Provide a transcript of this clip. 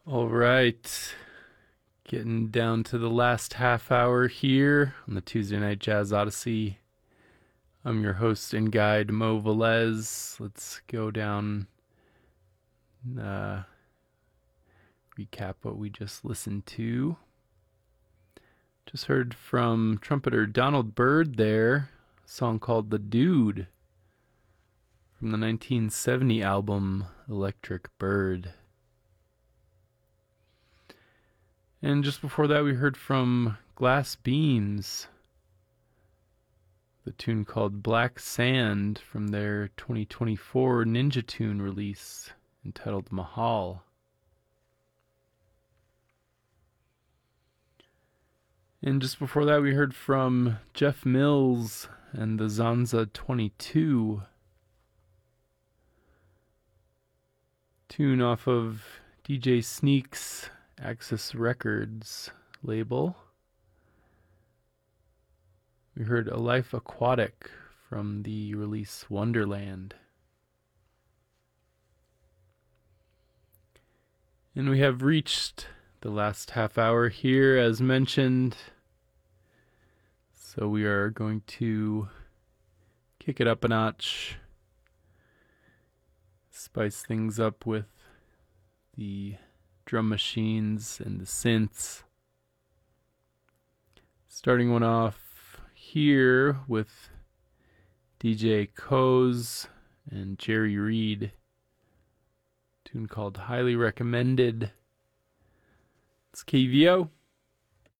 All right. Getting down to the last half hour here on the Tuesday Night Jazz Odyssey. I'm your host and guide, Mo Velez. Let's go down, uh, recap what we just listened to. Just heard from trumpeter Donald Byrd there, a song called The Dude from the 1970 album Electric Bird. And just before that, we heard from Glass Beans, the tune called Black Sand from their 2024 Ninja Tune release entitled Mahal. And just before that, we heard from Jeff Mills and the Zanza 22 tune off of DJ Sneak's Axis Records label. We heard A Life Aquatic from the release Wonderland. And we have reached the last half hour here as mentioned. So we are going to kick it up a notch, spice things up with the drum machines and the synths. Starting one off here with DJ Coz and Jerry Reed, tune called Highly Recommended. It's KVO.